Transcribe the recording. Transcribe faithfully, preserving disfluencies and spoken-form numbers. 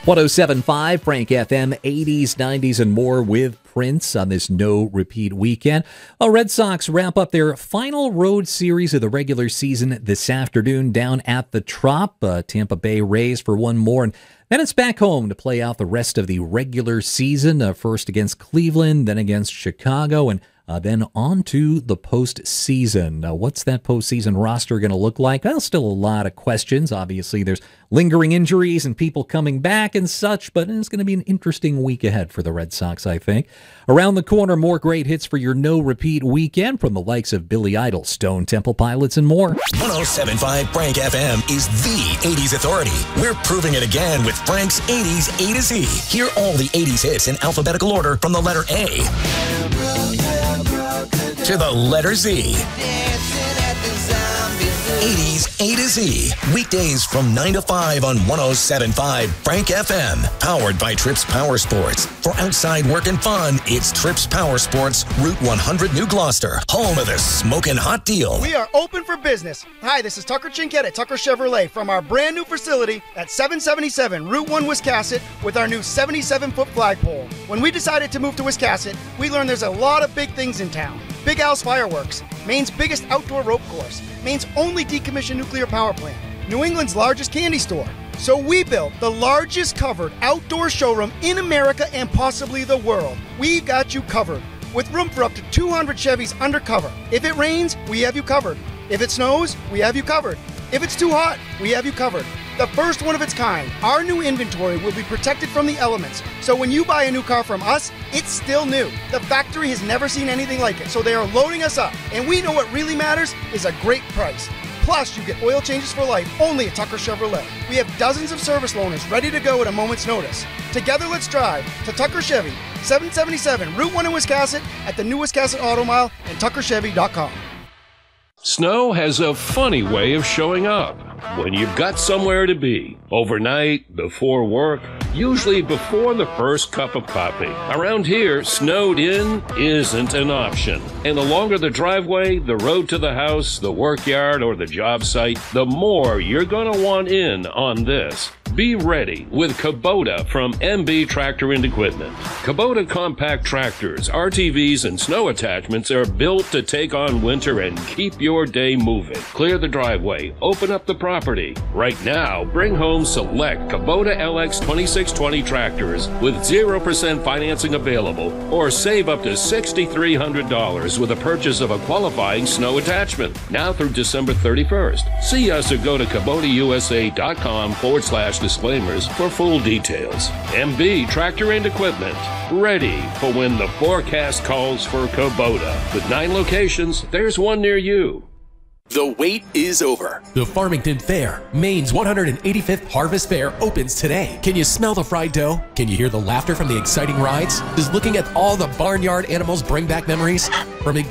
one oh seven point five Frank F M, eighties, nineties, and more with Prince on this no-repeat weekend. Well, Red Sox wrap up their final road series of the regular season this afternoon down at the Trop. Uh, Tampa Bay Rays for one more, and then it's back home to play out the rest of the regular season, uh, first against Cleveland, then against Chicago, and Uh, then on to the postseason. Uh, what's that postseason roster going to look like? Well, still a lot of questions. Obviously, there's lingering injuries and people coming back and such, but it's going to be an interesting week ahead for the Red Sox, I think. Around the corner, more great hits for your no-repeat weekend from the likes of Billy Idol, Stone Temple Pilots, and more. one oh seven point five Frank F M is the eighties authority. We're proving it again with Frank's eighties A to Z. Hear all the eighties hits in alphabetical order from the letter A to the letter Z. eighties A to Z. Weekdays from nine to five on one oh seven point five Frank F M. Powered by Trips Power Sports. For outside work and fun, it's Trips Power Sports, Route one hundred New Gloucester. Home of the smoking hot deal. We are open for business. Hi, this is Tucker Chinquette at Tucker Chevrolet from our brand new facility at seven seventy-seven Route one Wiscasset with our new seventy-seven foot flagpole. When we decided to move to Wiscasset, we learned there's a lot of big things in town. Big Al's Fireworks, Maine's biggest outdoor rope course, Maine's only decommissioned nuclear power plant, New England's largest candy store. So we built the largest covered outdoor showroom in America and possibly the world. We've got you covered, with room for up to two hundred Chevys undercover. If it rains, we have you covered. If it snows, we have you covered. If it's too hot, we have you covered. The first one of its kind, our new inventory will be protected from the elements. So when you buy a new car from us, it's still new. The factory has never seen anything like it, so they are loading us up. And we know what really matters is a great price. Plus, you get oil changes for life only at Tucker Chevrolet. We have dozens of service loaners ready to go at a moment's notice. Together, let's drive to Tucker Chevy, seven seventy-seven Route one in Wiscasset, at the new Wiscasset Auto Mile, and tucker chevy dot com. Snow has a funny way of showing up when you've got somewhere to be. Overnight, before work, usually before the first cup of coffee. Around here, snowed in isn't an option. And the longer the driveway, the road to the house, the work yard, or the job site, the more you're going to want in on this. Be ready with Kubota from M B Tractor and Equipment. Kubota compact tractors, R T Vs, and snow attachments are built to take on winter and keep your day moving. Clear the driveway, open up the property. Right now, bring home select Kubota L X twenty-six twenty tractors with zero percent financing available, or save up to six thousand three hundred dollars with a purchase of a qualifying snow attachment. Now through December thirty-first. See us or go to Kubota U S A dot com forward slash disclaimers for full details. M B Tractor and Equipment, ready for when the forecast calls for Kubota. With nine locations, there's one near you. The wait is over. The Farmington Fair, Maine's one hundred eighty-fifth Harvest Fair, opens today. Can you smell the fried dough? Can you hear the laughter from the exciting rides? Does looking at all the barnyard animals bring back memories? From